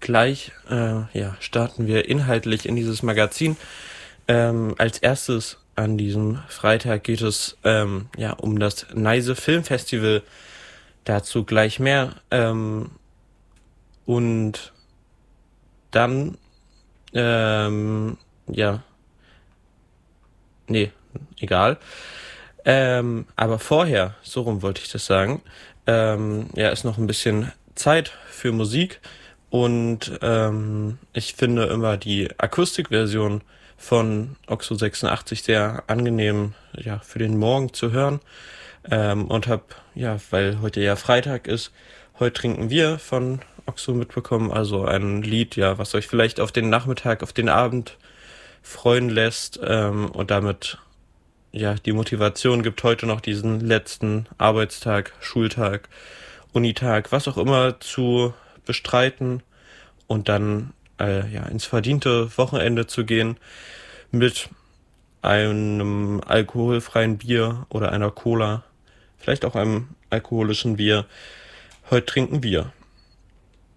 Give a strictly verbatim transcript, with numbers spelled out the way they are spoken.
gleich äh, ja, starten wir inhaltlich in dieses Magazin. Ähm, als erstes an diesem Freitag geht es ähm, ja um das Neise Filmfestival. Dazu gleich mehr. Ähm, und dann, ähm, ja, nee, egal. Ähm, aber vorher, so rum wollte ich das sagen, ähm, ja, ist noch ein bisschen Zeit für Musik und ähm, ich finde immer die Akustikversion von Oxo sechsundachtzig sehr angenehm, ja, für den Morgen zu hören ähm, und hab, ja, weil heute ja Freitag ist, heute trinken wir von Oxo mitbekommen, also ein Lied, ja, was euch vielleicht auf den Nachmittag, auf den Abend freuen lässt ähm, und damit ja die Motivation gibt, heute noch diesen letzten Arbeitstag, Schultag, Unitag, was auch immer zu bestreiten und dann äh, ja ins verdiente Wochenende zu gehen mit einem alkoholfreien Bier oder einer Cola, vielleicht auch einem alkoholischen Bier. Heute trinken wir.